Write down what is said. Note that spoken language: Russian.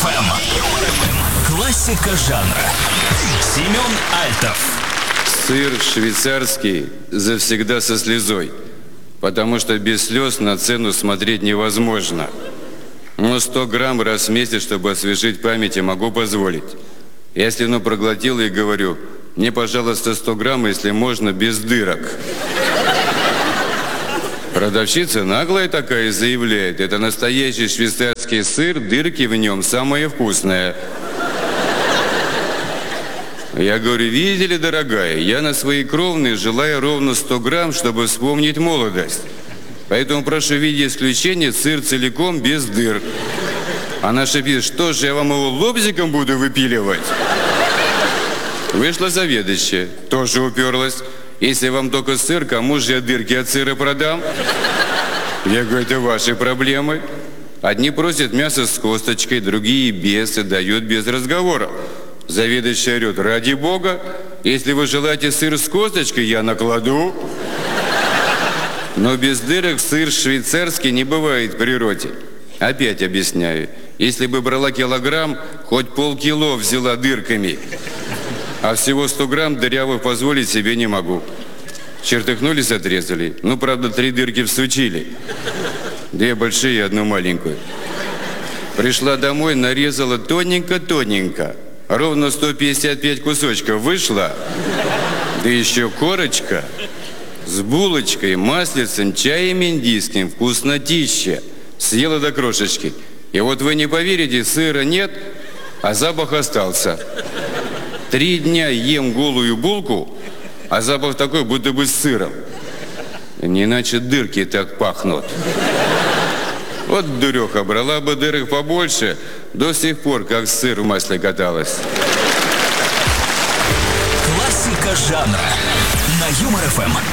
ФМ. Классика жанра. Семен Альтов. Сыр швейцарский завсегда со слезой, потому что без слез на цену смотреть невозможно. Но 100 грамм раз в месяц, чтобы освежить память, я могу позволить. Я слюну проглотил и говорю: мне, пожалуйста, 100 грамм, если можно, без дырок. Продавщица наглая такая заявляет: это настоящий швейцарский сыр, дырки в нем самые вкусные. Я говорю: видите ли, дорогая, я на свои кровные желаю ровно 100 грамм, чтобы вспомнить молодость. Поэтому прошу в виде исключения сыр целиком без дыр. Она шипит: что же, я вам его лобзиком буду выпиливать? Вышла заведующая, тоже уперлась: если вам только сыр, кому же я дырки от сыра продам? Я говорю: это ваши проблемы. Одни просят мясо с косточкой, другие без, и дают без разговора. Заведующая орет: ради бога, если вы желаете сыр с косточкой, я накладу. Но без дырок сыр швейцарский не бывает в природе. Опять объясняю: если бы брала килограмм, хоть полкило взяла дырками. А всего 100 грамм дырявых позволить себе не могу. Чертыхнулись, отрезали. Ну, правда, 3 дырки всучили. 2 большие и 1 маленькую. Пришла домой, нарезала тоненько-тоненько. Ровно 155 кусочков вышло. Да еще корочка с булочкой, маслицем, чаем индийским. Вкуснотища. Съела до крошечки. И вот вы не поверите, сыра нет, а запах остался. 3 дня ем голую булку, а запах такой, будто бы с сыром. Не иначе дырки так пахнут. Вот дуреха, брала бы дырок побольше, до сих пор как сыр в масле каталась. Классика жанра на Юмор ФМ.